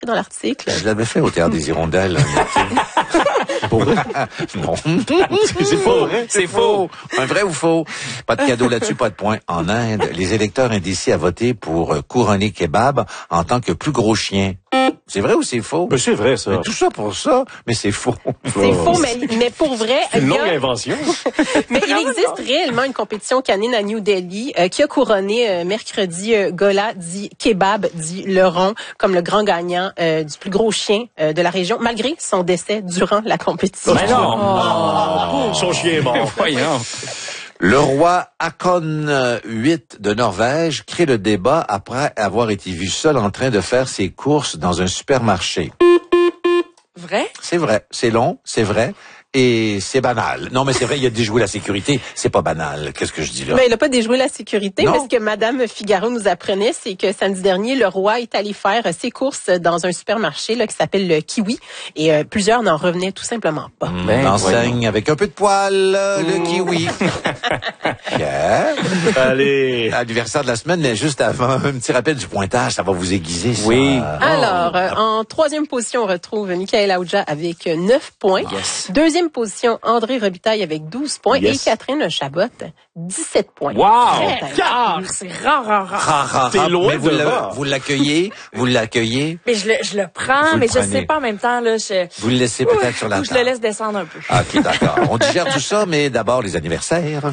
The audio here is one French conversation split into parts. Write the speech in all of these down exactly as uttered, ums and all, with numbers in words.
dans l'article. Je l'avais fait au Théâtre des Hirondelles. Pour vrai? Non. C'est faux. C'est faux. Un vrai ou faux? Pas de cadeau là-dessus, pas de point. En Inde, les électeurs indécis à voter pour couronner Kebab en tant que plus gros chien. C'est vrai ou c'est faux? Ben, c'est vrai, ça. Mais tout ça pour ça, mais c'est faux. C'est faux, mais, mais pour vrai... C'est une il y longue a- invention. Mais il existe réellement une compétition canine à New Delhi euh, qui a couronné euh, mercredi euh, Gola, dit Kebab, dit le rond, comme le grand gagnant euh, du plus gros chien euh, de la région, malgré son décès durant la compétition. Mais non. Oh. Son chien est mort. Voyons. Le roi Haakon huit de Norvège crée le débat après avoir été vu seul en train de faire ses courses dans un supermarché. Vrai? C'est vrai, c'est long, c'est vrai. Et c'est banal. Non, mais c'est vrai, il a déjoué la sécurité. C'est pas banal. Qu'est-ce que je dis là? Mais il n'a pas déjoué la sécurité, Non. mais ce que Madame Figaro nous apprenait, c'est que samedi dernier, le roi est allé faire ses courses dans un supermarché là, qui s'appelle le Kiwi, et euh, plusieurs n'en revenaient tout simplement pas. Mmh, Ben, l'enseigne avec un peu de poil, euh, le kiwi. Pierre, Allez. anniversaire de la semaine, mais juste avant, un petit rappel du pointage, ça va vous aiguiser, ça. Oui. Alors, euh, en troisième position, on retrouve Michael Aouja avec euh, neuf points. Yes. Deuxième position, André Robitaille avec douze points. Yes. Et Catherine Chabot, dix-sept points. Wow! Très Ah, c'est rare, rare, rare. Ra, ra, ra. T'es loin Mais vous de l'a- là. vous l'accueillez, vous l'accueillez, Mais je le, je le prends, Vous le mais je prenez. sais pas en même temps, là, je... vous le laissez peut-être sur la Ou je table. le laisse descendre un peu. Ah, ok, d'accord. On digère tout ça, mais d'abord les anniversaires.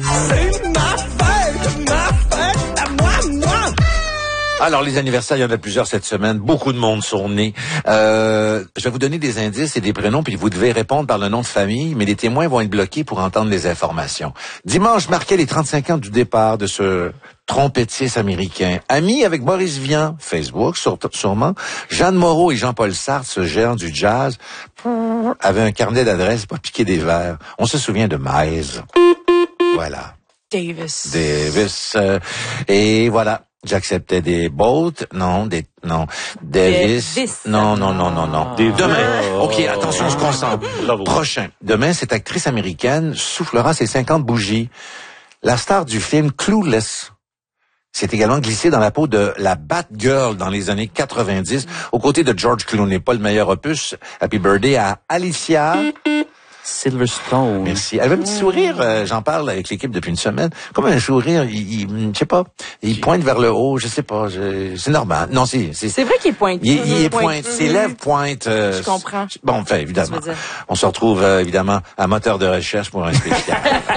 Alors, les anniversaires, il y en a plusieurs cette semaine. Beaucoup de monde sont nés. Euh, je vais vous donner des indices et des prénoms, puis vous devez répondre par le nom de famille, mais les témoins vont être bloqués pour entendre les informations. Dimanche marquait les trente-cinq ans du départ de ce trompettiste américain. Ami avec Boris Vian, Facebook, sur- sûrement. Jeanne Moreau et Jean-Paul Sartre, ce géant du jazz, avaient un carnet d'adresses pour piquer des verres. On se souvient de Miles. Voilà. Davis. Davis. euh, et voilà. J'acceptais des Bolt, non, des, non, Davis, Davis. non, non, non, non, non. Des- Demain, Oh. ok, attention, on se concentre. Bravo. Prochain. Demain, cette actrice américaine soufflera ses cinquante bougies. La star du film Clueless s'est également glissée dans la peau de la Batgirl dans les années quatre-vingt-dix, aux côtés de George Clooney. Pas le meilleur opus. Happy birthday à Alicia. Silverstone. Merci. Elle avait un petit sourire, euh, j'en parle avec l'équipe depuis une semaine. Comme un sourire, il, il je sais pas, il pointe vers le haut, je sais pas, je, c'est normal. Non, c'est, c'est, C'est vrai qu'il est pointu. il, il est Pointu. pointe, ses lèvres pointent. euh, Je comprends. Bon, enfin, évidemment. Tu veux dire. On se retrouve, euh, évidemment, à moteur de recherche pour un spécial.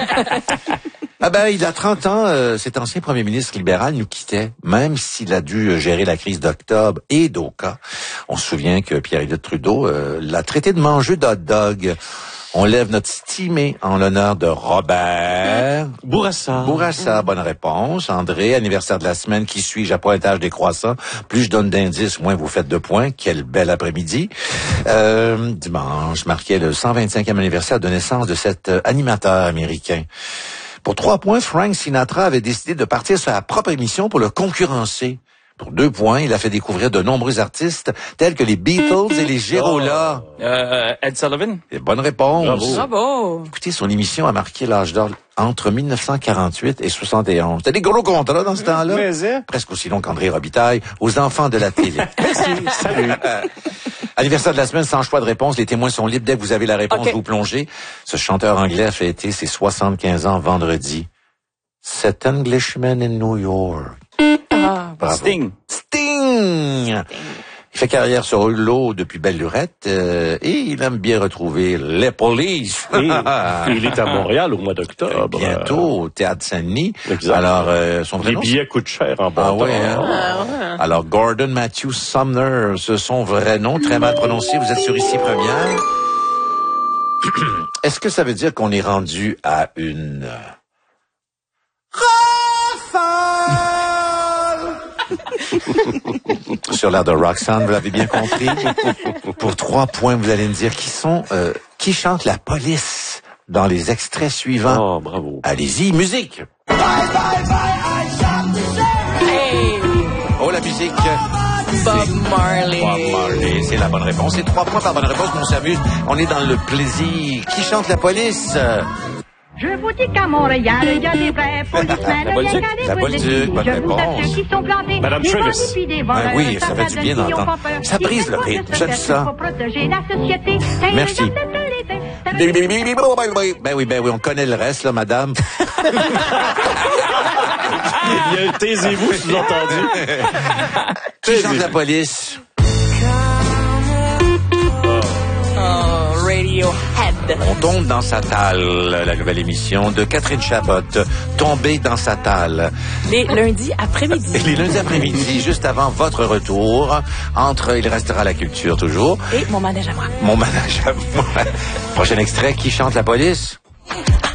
Ah ben, il a trente ans, euh, cet ancien premier ministre libéral nous quittait, même s'il a dû euh, gérer la crise d'octobre et d'Oka. On se souvient que Pierre-Éliott Trudeau euh, l'a traité de mangeux d'hot dog. On lève notre stimé en l'honneur de Robert Bourassa. Bourassa. Bonne réponse. André, anniversaire de la semaine, qui suis-je à pointage décroissant? Plus je donne d'indices, moins vous faites de points. Quel bel après-midi. Euh, dimanche marquait le cent vingt-cinquième anniversaire de naissance de cet euh, animateur américain. Pour trois points, Frank Sinatra avait décidé de partir sur sa propre émission pour le concurrencer. Pour deux points, il a fait découvrir de nombreux artistes tels que les Beatles et les Gérola. Euh, Ed Sullivan. Et bonne réponse. Bravo. Bravo. Écoutez, son émission a marqué l'âge d'or entre mille neuf cent quarante-huit et soixante et onze. C'était des gros contrats dans ce temps-là. Mais, hein? Presque aussi long qu'André Robitaille, aux enfants de la télé. Salut. Anniversaire de la semaine sans choix de réponse. Les témoins sont libres. Dès que vous avez la réponse, Ok. vous plongez. Ce chanteur anglais a fêté ses soixante-quinze ans vendredi. Cet Englishman in New York. Ah, Bravo. Sting. Sting! Il fait carrière sur l'eau depuis belle lurette euh, et il aime bien retrouver les polices. Et il est à Montréal au mois d'octobre. Bientôt au Théâtre Saint-Denis. Exact. Alors, euh, son vrai Les nom, billets coûtent cher en bon Ah temps. ouais, hein? Alors, Gordon Matthew Sumner, c'est son vrai nom, très mal prononcé. Vous êtes sur Ici Première. Est-ce que ça veut dire qu'on est rendu à une... Sur l'air de Roxanne, vous l'avez bien compris. Pour trois points, vous allez me dire qui sont... euh, qui chante la police dans les extraits suivants. Oh, bravo. Allez-y, musique! hey, Oh, la musique! Bob Marley. Bob Marley, c'est la bonne réponse. C'est trois points par bonne réponse, mais on s'amuse. On est dans le plaisir. Qui chante la police? Je vous dis qu'à Montréal, il y a des vrais policemen. La Bolduc. La Bolduc, bonne Je vous réponse. assure qu'ils sont plantés. Madame Des Travis. bandits puis des Ben voleurs, oui, ça fait du bien qui ont d'entendre. pas peur. Ça brise le Ils rythme, veulent j'aime se ça. pour protéger la société. Merci. Ben oui, ben oui, on connaît le reste, là, madame. Il y a un taisez-vous sous-entendu. Qui chante la police? Oh, Radiohead. On tombe dans sa talle, la nouvelle émission de Catherine Chabot, Tomber dans sa talle. Les lundis après-midi. Les lundis après-midi, juste avant votre retour, entre Il restera la culture toujours. Et mon manège à moi. Mon manège à moi. Prochain extrait, qui chante la police?